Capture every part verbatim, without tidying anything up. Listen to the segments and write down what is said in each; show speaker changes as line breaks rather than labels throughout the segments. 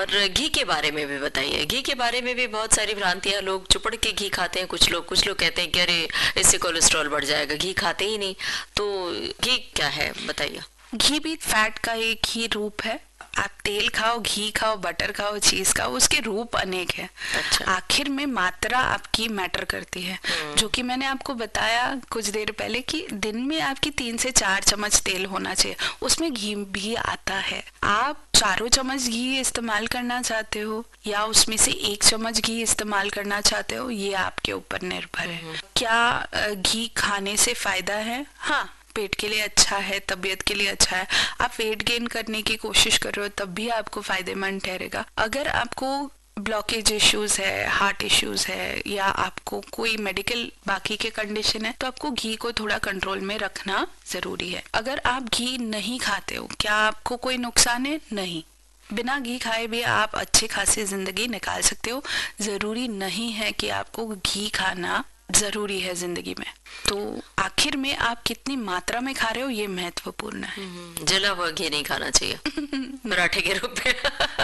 और घी के बारे में भी बताइए। घी के बारे में भी बहुत सारी भ्रांतियां, लोग चुपड़ के घी खाते हैं, कुछ लोग कुछ लोग कहते हैं कि अरे इससे कोलेस्ट्रॉल बढ़ जाएगा, घी खाते ही नहीं। तो घी क्या है बताइए।
घी भी फैट का एक ही रूप है। आप तेल खाओ, घी खाओ, बटर खाओ, चीज खाओ, उसके रूप अनेक है।
अच्छा।
आखिर में मात्रा आपकी मैटर करती है, जो कि मैंने आपको बताया कुछ देर पहले कि दिन में आपकी तीन से चार चम्मच तेल होना चाहिए, उसमें घी भी आता है। आप चारों चम्मच घी इस्तेमाल करना चाहते हो या उसमें से एक चम्मच घी इस्तेमाल करना चाहते हो, ये आपके ऊपर निर्भर है। क्या घी खाने से फायदा है? हाँ, पेट के लिए अच्छा है, तबीयत के लिए अच्छा है। आप वेट गेन करने की कोशिश कर रहे हो तब भी आपको फायदेमंद ठहरेगा। अगर आपको ब्लॉकेज इश्यूज है, हार्ट इश्यूज है, या आपको कोई मेडिकल बाकी के कंडीशन है, तो आपको घी को थोड़ा कंट्रोल में रखना जरूरी है। अगर आप घी नहीं खाते हो, क्या आपको कोई नुकसान है? नहीं। बिना घी खाए भी आप अच्छी खासी जिंदगी निकाल सकते हो। जरूरी नहीं है कि आपको घी खाना जरूरी है जिंदगी में। तो आखिर में आप कितनी मात्रा में खा रहे हो, ये महत्वपूर्ण है।
जला हुआ घी नहीं खाना चाहिए पराठे के रूप में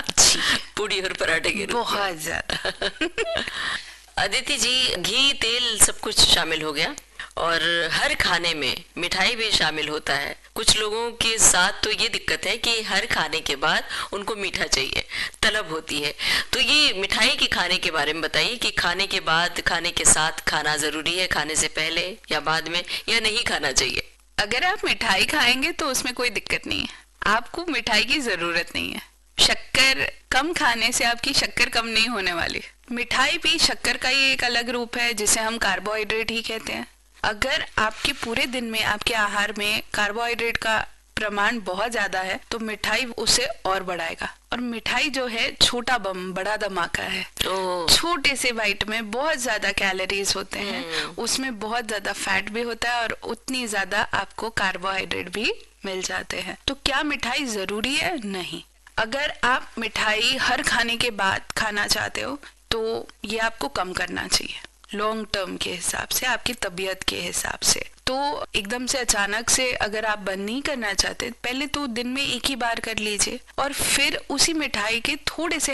पूड़ी और पराठे के रूप में
बहुत ज्यादा।
अदिति जी, घी तेल सब कुछ शामिल हो गया और हर खाने में मिठाई भी शामिल होता है। कुछ लोगों के साथ तो ये दिक्कत है कि हर खाने के बाद उनको मीठा चाहिए, तलब होती है। तो ये मिठाई के खाने के बारे में बताइए कि खाने के बाद, खाने के साथ खाना जरूरी है, खाने से पहले या बाद में, या नहीं खाना चाहिए?
अगर आप मिठाई खाएंगे तो उसमें कोई दिक्कत नहीं है, आपको मिठाई की जरूरत नहीं है। शक्कर कम खाने से आपकी शक्कर कम नहीं होने वाली। मिठाई भी शक्कर का ही एक अलग रूप है, जिसे हम कार्बोहाइड्रेट ही कहते हैं। अगर आपके पूरे दिन में आपके आहार में कार्बोहाइड्रेट का प्रमाण बहुत ज्यादा है तो मिठाई उसे और बढ़ाएगा। और मिठाई जो है छोटा बम बड़ा धमाका है। छोटे से बाइट में बहुत ज्यादा कैलोरीज होते हैं, उसमें बहुत ज्यादा फैट भी होता है और उतनी ज्यादा आपको कार्बोहाइड्रेट भी मिल जाते हैं। तो क्या मिठाई जरूरी है? नहीं। अगर आप मिठाई हर खाने के बाद खाना चाहते हो तो ये आपको कम करना चाहिए, लॉन्ग टर्म के हिसाब से, आपकी तबीयत के हिसाब से। तो एकदम से अचानक से अगर आप बंद नहीं करना चाहते, पहले तो दिन में एक ही बार कर लीजिए और फिर उसी मिठाई के थोड़े से